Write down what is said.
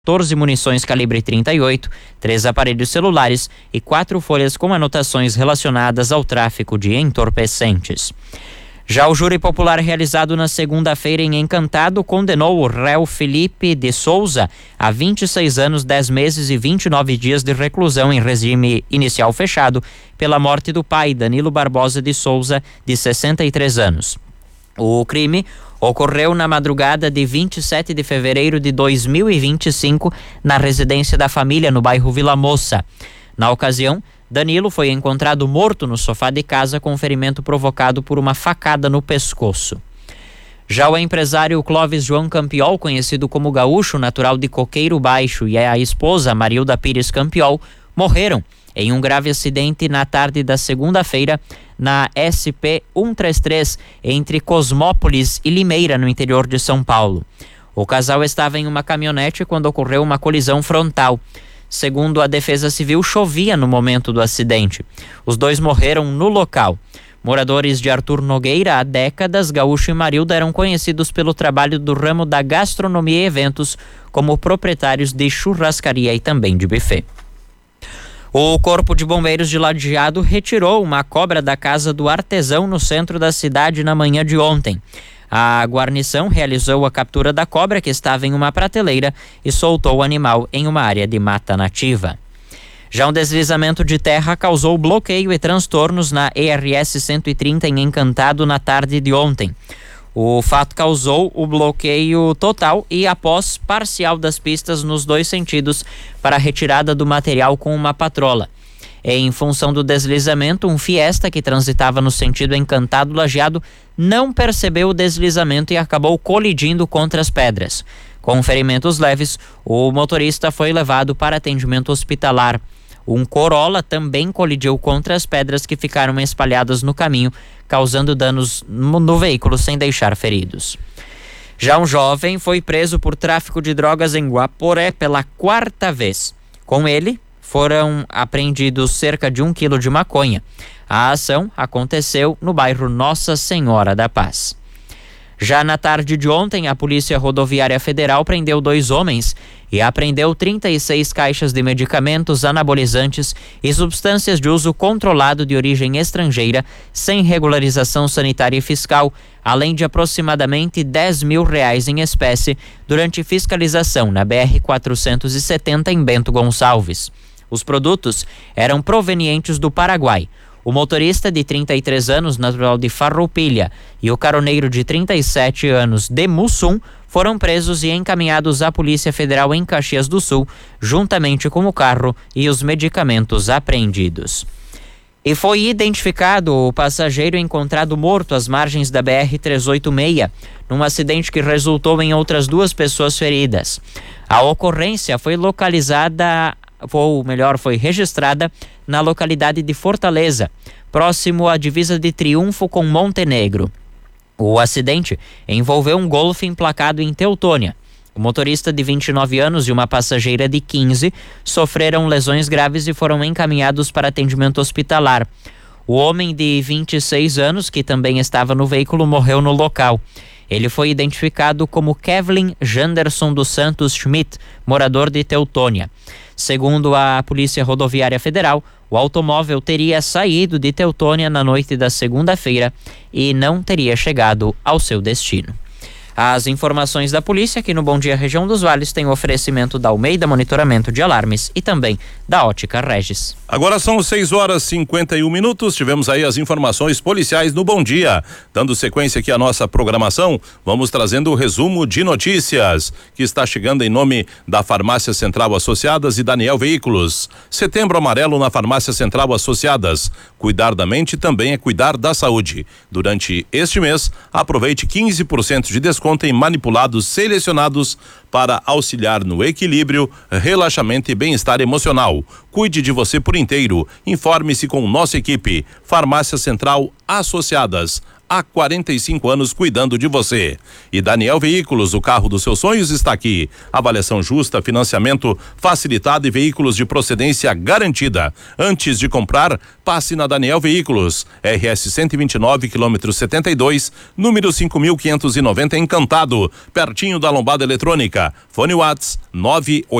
14 munições calibre 38, 3 aparelhos celulares e 4 folhas com anotações relacionadas ao tráfico de entorpecentes. Já o júri popular realizado na segunda-feira em Encantado condenou o réu Felipe de Souza a 26 anos, 10 meses e 29 dias de reclusão em regime inicial fechado pela morte do pai, Danilo Barbosa de Souza, de 63 anos. O crime ocorreu na madrugada de 27 de fevereiro de 2025 na residência da família no bairro Vila Moça. Na ocasião, Danilo foi encontrado morto no sofá de casa com ferimento provocado por uma facada no pescoço. Já o empresário Clóvis João Campiol, conhecido como Gaúcho, natural de Coqueiro Baixo, e a esposa Marilda Pires Campiol morreram em um grave acidente na tarde da segunda-feira na SP 133 entre Cosmópolis e Limeira, no interior de São Paulo. O casal estava em uma caminhonete quando ocorreu uma colisão frontal. Segundo a Defesa Civil, chovia no momento do acidente. Os dois morreram no local. Moradores de Arthur Nogueira há décadas, Gaúcho e Marilda eram conhecidos pelo trabalho do ramo da gastronomia e eventos, como proprietários de churrascaria e também de buffet. O Corpo de Bombeiros de Lajeado retirou uma cobra da casa do artesão no centro da cidade na manhã de ontem. A guarnição realizou a captura da cobra, que estava em uma prateleira, e soltou o animal em uma área de mata nativa. Já um deslizamento de terra causou bloqueio e transtornos na ERS 130 em Encantado na tarde de ontem. O fato causou o bloqueio total e a pós parcial das pistas nos dois sentidos para a retirada do material com uma patrola. Em função do deslizamento, um Fiesta que transitava no sentido Encantado Lajeado não percebeu o deslizamento e acabou colidindo contra as pedras. Com ferimentos leves, o motorista foi levado para atendimento hospitalar. Um Corolla também colidiu contra as pedras que ficaram espalhadas no caminho, causando danos no veículo sem deixar feridos. Já um jovem foi preso por tráfico de drogas em Guaporé pela 4ª vez. Com ele, foram apreendidos cerca de 1 quilo de maconha. A ação aconteceu no bairro Nossa Senhora da Paz. Já na tarde de ontem, a Polícia Rodoviária Federal prendeu 2 homens e apreendeu 36 caixas de medicamentos anabolizantes e substâncias de uso controlado de origem estrangeira sem regularização sanitária e fiscal, além de aproximadamente R$10 mil em espécie durante fiscalização na BR-470 em Bento Gonçalves. Os produtos eram provenientes do Paraguai. O motorista de 33 anos, natural de Farroupilha, e o caroneiro de 37 anos, de Mussum, foram presos e encaminhados à Polícia Federal em Caxias do Sul, juntamente com o carro e os medicamentos apreendidos. E foi identificado o passageiro encontrado morto às margens da BR-386, num acidente que resultou em outras 2 pessoas feridas. A ocorrência foi foi registrada na localidade de Fortaleza, próximo à divisa de Triunfo com Montenegro. O acidente envolveu um Golf emplacado em Teutônia. O motorista de 29 anos e uma passageira de 15 sofreram lesões graves e foram encaminhados para atendimento hospitalar. O homem de 26 anos, que também estava no veículo, morreu no local. Ele foi identificado como Kevlin Janderson dos Santos Schmidt, morador de Teutônia. Segundo a Polícia Rodoviária Federal, o automóvel teria saído de Teutônia na noite da segunda-feira e não teria chegado ao seu destino. As informações da polícia aqui no Bom Dia Região dos Vales têm o oferecimento da Almeida Monitoramento de Alarmes e também da Ótica Regis. Agora são 6h51. Tivemos aí as informações policiais no Bom Dia. Dando sequência aqui à nossa programação, vamos trazendo o resumo de notícias que está chegando em nome da Farmácia Central Associadas e Daniel Veículos. Setembro Amarelo na Farmácia Central Associadas. Cuidar da mente também é cuidar da saúde. Durante este mês, aproveite 15% de desconto em manipulados selecionados para auxiliar no equilíbrio, relaxamento e bem-estar emocional. Cuide de você por inteiro. Informe-se com nossa equipe. Farmácia Central Associadas. Há 45 anos cuidando de você. E Daniel Veículos, o carro dos seus sonhos está aqui. Avaliação justa, financiamento facilitado e veículos de procedência garantida. Antes de comprar, passe na Daniel Veículos. RS 129, quilômetro 72, número 5590 Encantado, pertinho da Lombada Eletrônica. Fone Whats 98